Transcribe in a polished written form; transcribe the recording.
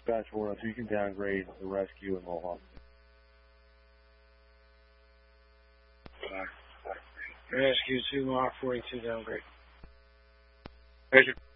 Dispatch 402, you can downgrade the rescue and Mohawk. Rescue 2, Mach 42, downgrade. Roger.